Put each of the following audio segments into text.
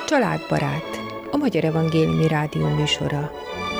Családbarát, a Magyar Evangéliumi Rádió műsora.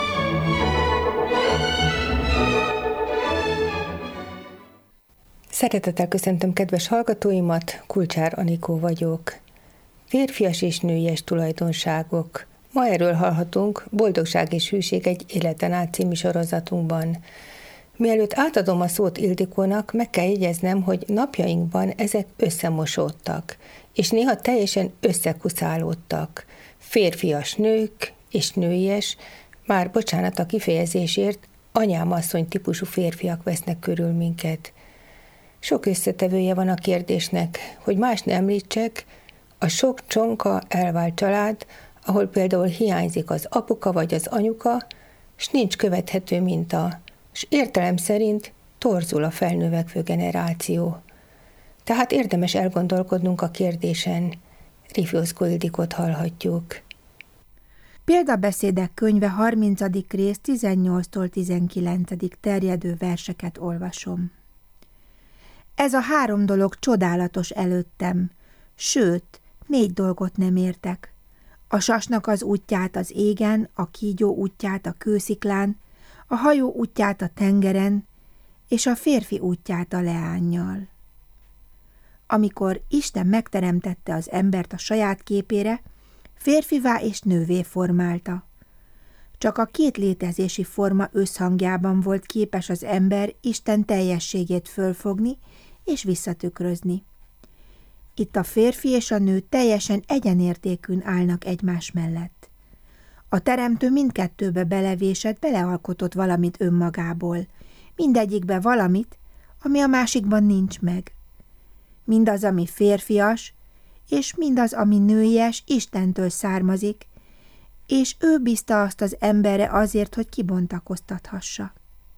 Szeretettel köszöntöm kedves hallgatóimat, Kulcsár Anikó vagyok. Férfias és nőies tulajdonságok. Ma erről hallhatunk Boldogság és hűség egy életen át című sorozatunkban. Mielőtt átadom a szót Ildikónak, meg kell jegyeznem, hogy napjainkban ezek összemosódtak, és néha teljesen összekuszálódtak. Férfias nők és nőies, már bocsánat a kifejezésért, anyám-asszony típusú férfiak vesznek körül minket. Sok összetevője van a kérdésnek, hogy más ne említsek, a sok csonka elvált család, ahol például hiányzik az apuka vagy az anyuka, s nincs követhető minta, s értelem szerint torzul a felnövekvő generáció. Tehát érdemes elgondolkodnunk a kérdésen. Rifioszkó Ildikót hallhatjuk. Példabeszédek könyve 30. rész 18-tól 19. terjedő verseket olvasom. Ez a 3 dolog csodálatos előttem, sőt, 4 dolgot nem értek. A sasnak az útját az égen, a kígyó útját a kősziklán, a hajó útját a tengeren, és a férfi útját a leánnyal. Amikor Isten megteremtette az embert a saját képére, férfivá és nővé formálta. Csak a 2 létezési forma összhangjában volt képes az ember Isten teljességét fölfogni és visszatükrözni. Itt a férfi és a nő teljesen egyenértékűn állnak egymás mellett. A teremtő mindkettőbe belevésett, belealkotott valamit önmagából, mindegyikbe valamit, ami a másikban nincs meg. Mindaz, ami férfias, és mindaz, ami nőies, Istentől származik, és ő bízta azt az emberre azért, hogy kibontakoztathassa.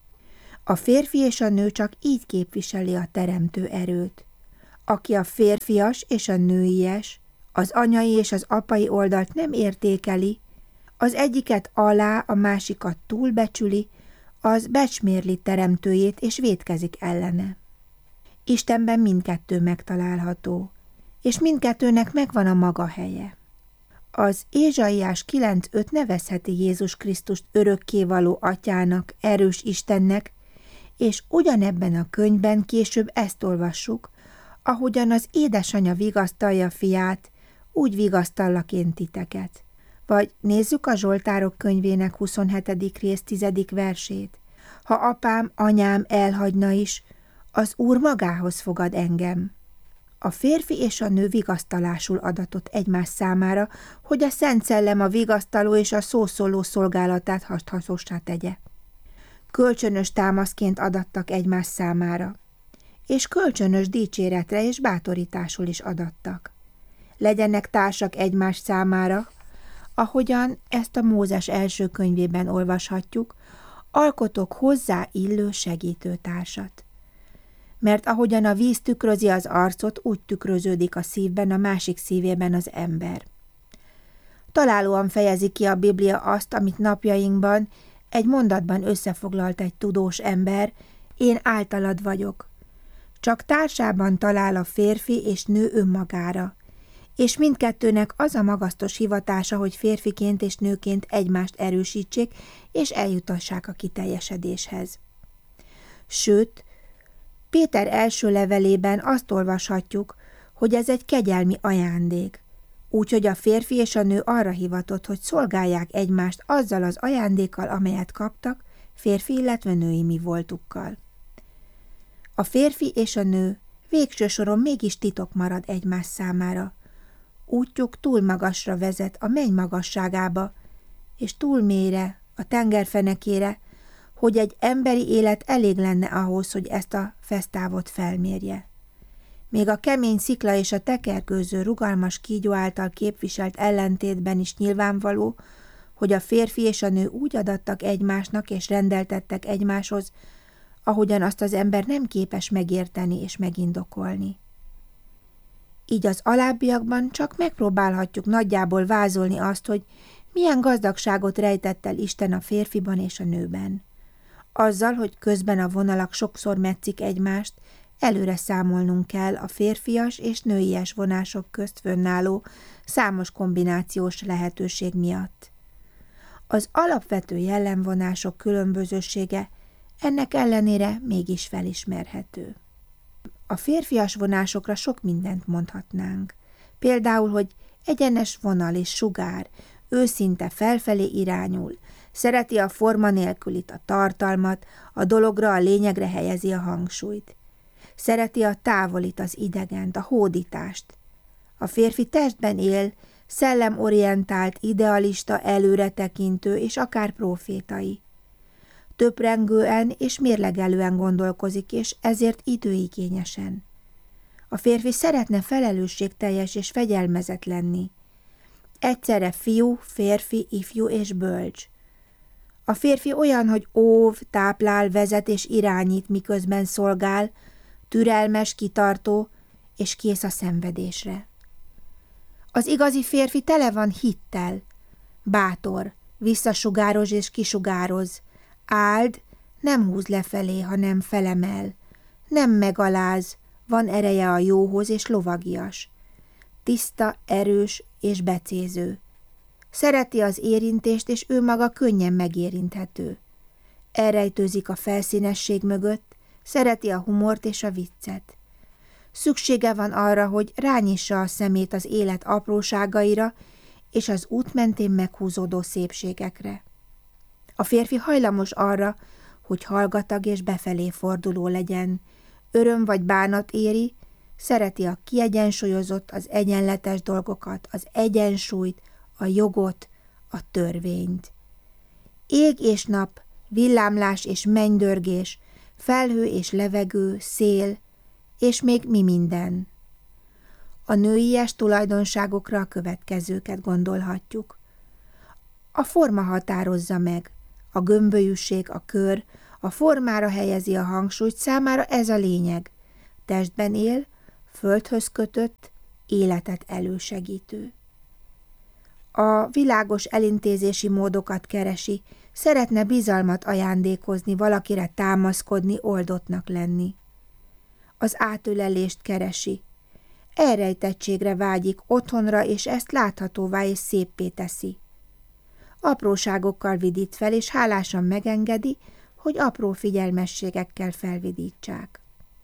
A férfi és a nő csak így képviseli a teremtő erőt. Aki a férfias és a nőies, az anyai és az apai oldalt nem értékeli, az egyiket alá, a másikat túlbecsüli, az becsmérli teremtőjét és vétkezik ellene. Istenben mindkettő megtalálható, és mindkettőnek megvan a maga helye. Az Ézsaiás 9.5 nevezheti Jézus Krisztust örökkévaló atyának, erős Istennek, és ugyanebben a könyvben később ezt olvassuk, ahogyan az édesanya vigasztalja fiát, úgy vigasztallak én titeket. Vagy nézzük a Zsoltárok könyvének 27. rész 10. versét. Ha apám, anyám elhagyna is, az Úr magához fogad engem. A férfi és a nő vigasztalásul adatott egymás számára, hogy a Szent Szellem a vigasztaló és a szószóló szolgálatát hasznossá tegye. Kölcsönös támaszként adattak egymás számára, és kölcsönös dicséretre és bátorításul is adattak. Legyenek társak egymás számára, ahogyan ezt a Mózes első könyvében olvashatjuk, alkotok hozzá illő segítőtársat. Mert ahogyan a víz tükrözi az arcot, úgy tükröződik a szívben, a másik szívében az ember. Találóan fejezi ki a Biblia azt, amit napjainkban egy mondatban összefoglalt egy tudós ember, én általad vagyok. Csak társában talál a férfi és nő önmagára, és mindkettőnek az a magasztos hivatása, hogy férfiként és nőként egymást erősítsék, és eljutassák a kiteljesedéshez. Sőt, Péter első levelében azt olvashatjuk, hogy ez egy kegyelmi ajándék, úgyhogy a férfi és a nő arra hivatott, hogy szolgálják egymást azzal az ajándékkal, amelyet kaptak, férfi, illetve női mi voltukkal. A férfi és a nő végső soron mégis titok marad egymás számára. Útjuk túl magasra vezet a menny magasságába, és túl mélyre, a tengerfenekére, hogy egy emberi élet elég lenne ahhoz, hogy ezt a fesztávot felmérje. Még a kemény szikla és a tekergőző rugalmas kígyó által képviselt ellentétben is nyilvánvaló, hogy a férfi és a nő úgy adattak egymásnak és rendeltettek egymáshoz, ahogyan azt az ember nem képes megérteni és megindokolni. Így az alábbiakban csak megpróbálhatjuk nagyjából vázolni azt, hogy milyen gazdagságot rejtett el Isten a férfiban és a nőben. Azzal, hogy közben a vonalak sokszor metszik egymást, előre számolnunk kell a férfias és nőies vonások közt fönnálló számos kombinációs lehetőség miatt. Az alapvető jellemvonások különbözősége ennek ellenére mégis felismerhető. A férfias vonásokra sok mindent mondhatnánk. Például, hogy egyenes vonal és sugár, őszinte felfelé irányul, szereti a forma nélkülit, a tartalmat, a dologra, a lényegre helyezi a hangsúlyt. Szereti a távolit, az idegent, a hódítást. A férfi testben él, szellemorientált, idealista, előretekintő és akár prófétai. Töprengően és mérlegelően gondolkozik, és ezért időigényesen. A férfi szeretne felelősségteljes és fegyelmezett lenni. Egyszerre fiú, férfi, ifjú és bölcs. A férfi olyan, hogy óv, táplál, vezet és irányít, miközben szolgál, türelmes, kitartó és kész a szenvedésre. Az igazi férfi tele van hittel, bátor, visszasugároz és kisugároz, áld, nem húz lefelé, hanem felemel, nem megaláz, van ereje a jóhoz és lovagias, tiszta, erős és becéző. Szereti az érintést, és ő maga könnyen megérinthető. Elrejtőzik a felszínesség mögött, szereti a humort és a viccet. Szüksége van arra, hogy rányissa a szemét az élet apróságaira és az út mentén meghúzódó szépségekre. A férfi hajlamos arra, hogy hallgatag és befelé forduló legyen, öröm vagy bánat éri, szereti a kiegyensúlyozott, az egyenletes dolgokat, az egyensúlyt, a jogot, a törvényt. Ég és nap, villámlás és mennydörgés, felhő és levegő, szél, és még mi minden. A nőies tulajdonságokra a következőket gondolhatjuk. A forma határozza meg, a gömbölyűség, a kör, a formára helyezi a hangsúlyt, számára ez a lényeg. Testben él, földhöz kötött, életet elősegítő. A világos elintézési módokat keresi, szeretne bizalmat ajándékozni, valakire támaszkodni, oldottnak lenni. Az átölelést keresi. Elrejtettségre vágyik, otthonra, és ezt láthatóvá és széppé teszi. Apróságokkal vidít fel, és hálásan megengedi, hogy apró figyelmességekkel felvidítsák.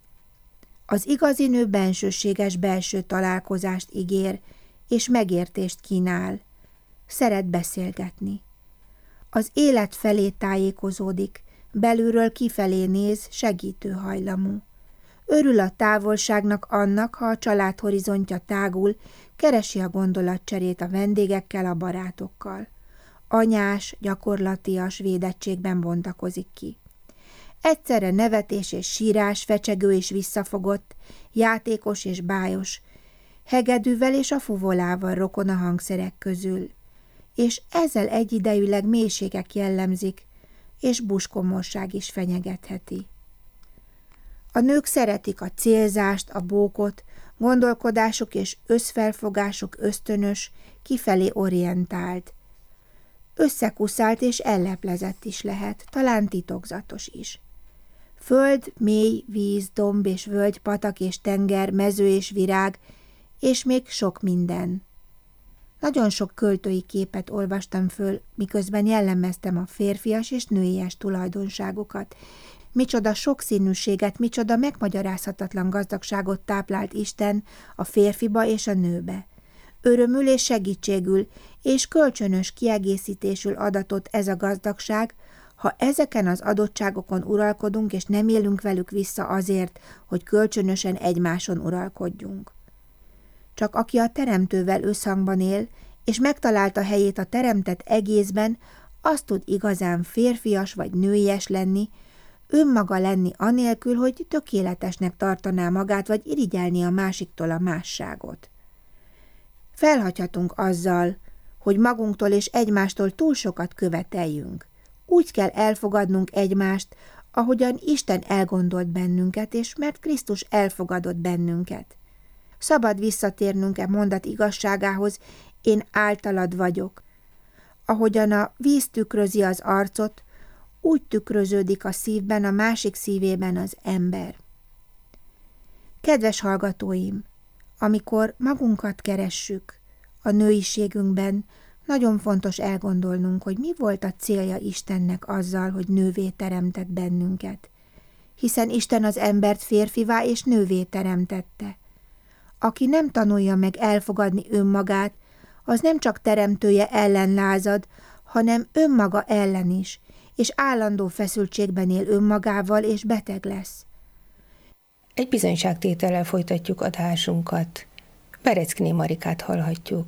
Az igazi nő bensőséges belső találkozást ígér, és megértést kínál. Szeret beszélgetni. Az élet felé tájékozódik, belülről kifelé néz, segítő hajlamú. Örül a távolságnak annak, ha a család horizontja tágul, keresi a gondolatcserét a vendégekkel, a barátokkal. Anyás, gyakorlatias védettségben bontakozik ki. Egyszerre nevetés és sírás, fecsegő és visszafogott, játékos és bájos, hegedűvel és a fuvolával rokon a hangszerek közül, és ezzel egyidejűleg mélységek jellemzik, és buskomorság is fenyegetheti. A nők szeretik a célzást, a bókot, gondolkodásuk és összfelfogásuk ösztönös, kifelé orientált. Összekuszált és elleplezett is lehet, talán titokzatos is. Föld, mély, víz, domb és völgy, patak és tenger, mező és virág, és még sok minden. Nagyon sok költői képet olvastam föl, miközben jellemeztem a férfias és nőies tulajdonságokat. Micsoda sokszínűséget, micsoda megmagyarázhatatlan gazdagságot táplált Isten a férfiba és a nőbe. Örömül és segítségül, és kölcsönös kiegészítésül adatott ez a gazdagság, ha ezeken az adottságokon uralkodunk, és nem élünk velük vissza azért, hogy kölcsönösen egymáson uralkodjunk. Csak aki a teremtővel összhangban él, és megtalálta helyét a teremtett egészben, az tud igazán férfias vagy nőies lenni, önmaga lenni anélkül, hogy tökéletesnek tartaná magát, vagy irigyelni a másiktól a másságot. Felhagyhatunk azzal, hogy magunktól és egymástól túl sokat követeljünk. Úgy kell elfogadnunk egymást, ahogyan Isten elgondolt bennünket, és mert Krisztus elfogadott bennünket. Szabad visszatérnünk e mondat igazságához, én általad vagyok. Ahogyan a víz tükrözi az arcot, úgy tükröződik a szívben, a másik szívében az ember. Kedves hallgatóim, amikor magunkat keressük a nőiségünkben, nagyon fontos elgondolnunk, hogy mi volt a célja Istennek azzal, hogy nővé teremtett bennünket. Hiszen Isten az embert férfivá és nővé teremtette. Aki nem tanulja meg elfogadni önmagát, az nem csak teremtője ellen lázad, hanem önmaga ellen is, és állandó feszültségben él önmagával, és beteg lesz. Egy bizonyságtétellel folytatjuk adásunkat. Bereckné Marikát hallhatjuk.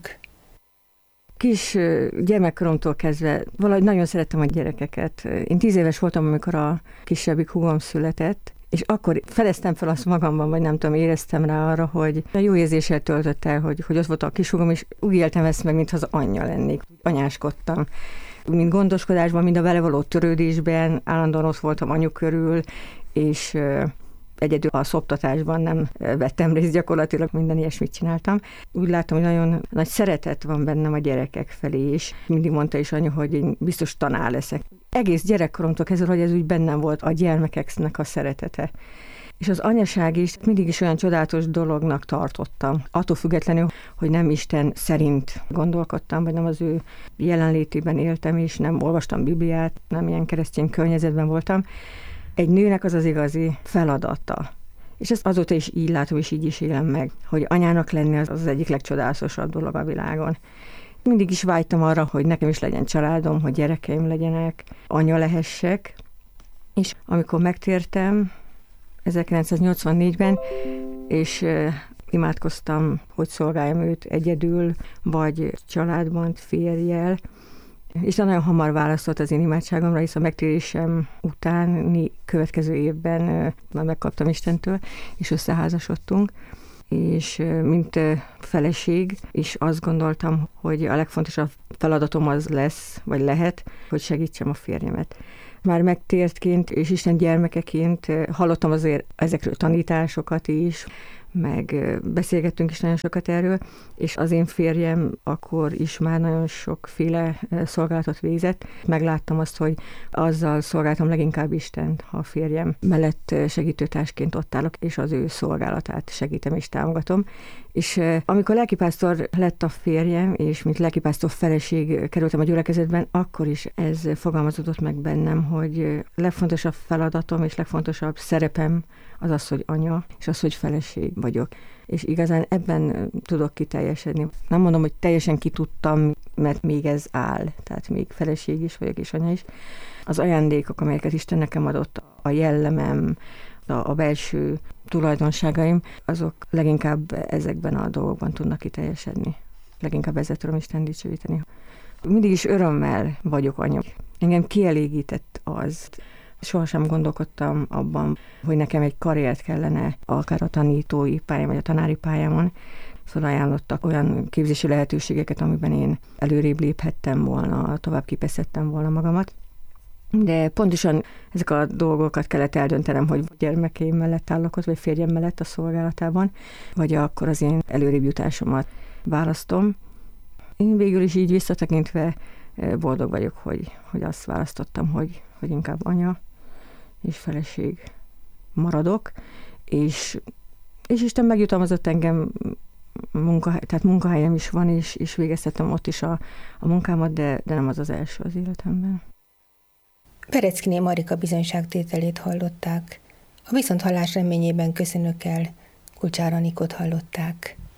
Kis gyermekkoromtól kezdve valahogy nagyon szerettem a gyerekeket. Én 10 éves voltam, amikor a kisebbik húgom született, és akkor fedeztem fel azt magamban, vagy nem tudom, éreztem rá arra, hogy jó érzéssel töltött el, hogy ott volt a kishúgom, és úgy éltem ezt meg, mintha az anyja lennék. Anyáskodtam. Mind gondoskodásban, mind a vele való törődésben, állandóan ott voltam anyu körül, és egyedül a szoptatásban nem vettem részt, gyakorlatilag minden ilyesmit csináltam. Úgy látom, hogy nagyon nagy szeretet van bennem a gyerekek felé is. Mindig mondta is anyu, hogy én biztos tanár leszek. Egész gyerekkoromtól kezdve, hogy ez úgy bennem volt a gyermekeknek a szeretete. És az anyaság is mindig is olyan csodálatos dolognak tartottam. Attól függetlenül, hogy nem Isten szerint gondolkodtam, vagy nem az ő jelenlétében éltem, és nem olvastam Bibliát, nem ilyen keresztény környezetben voltam. Egy nőnek az az igazi feladata. És ezt azóta is így látom, és így is élem meg, hogy anyának lenni az egyik legcsodálatosabb dolog a világon. Mindig is vágytam arra, hogy nekem is legyen családom, hogy gyerekeim legyenek, anya lehessek. És amikor megtértem 1984-ben, és imádkoztam, hogy szolgáljam őt egyedül, vagy családban, férjjel, és nagyon hamar válaszolt az én imádságomra, hisz a megtérésem utáni következő évben már megkaptam Istentől, és összeházasodtunk, és mint feleség is azt gondoltam, hogy a legfontosabb feladatom az lesz, vagy lehet, hogy segítsem a férjemet. Már megtértként és Isten gyermekeként hallottam azért ezekről tanításokat is, meg beszélgettünk is nagyon sokat erről, és az én férjem akkor is már nagyon sokféle szolgálatot végzett. Megláttam azt, hogy azzal szolgáltam leginkább Istent, ha a férjem mellett segítőtársként ott állok, és az ő szolgálatát segítem és támogatom. És amikor lelkipásztor lett a férjem, és mint lelkipásztor feleség kerültem a gyülekezetben, akkor is ez fogalmazódott meg bennem, hogy legfontosabb feladatom és legfontosabb szerepem az az, hogy anya, és az, hogy feleség vagyok. És igazán ebben tudok kiteljesedni. Nem mondom, hogy teljesen kitudtam, mert még ez áll. Tehát még feleség is vagyok, és anya is. Az ajándékok, amelyeket Isten nekem adott, a jellemem, a belső tulajdonságaim, azok leginkább ezekben a dolgokban tudnak kiteljesedni. Leginkább ezzel tudom Isten dicsőíteni. Mindig is örömmel vagyok anya. Engem kielégített az. Sohasem gondolkodtam abban, hogy nekem egy karriert kellene, akár a tanítói pályán, vagy a tanári pályámon. Felajánlottak olyan képzési lehetőségeket, amiben én előrébb léphettem volna, tovább képezhettem volna magamat. De pontosan ezek a dolgokat kellett eldöntenem, hogy gyermekeim mellett állok ott, vagy férjem mellett a szolgálatában, vagy akkor az én előrébb jutásomat választom. Én végül is így visszatekintve boldog vagyok, hogy azt választottam, hogy inkább anya és feleség maradok, és Isten megjutalmazott engem, tehát munkahelyem is van, és végeztettem ott is a munkámat, de nem az az első az életemben. Bereckné Marika bizonyságtételét hallották. A viszonthallás reményében köszönök el, Kulcsár Anikót hallották.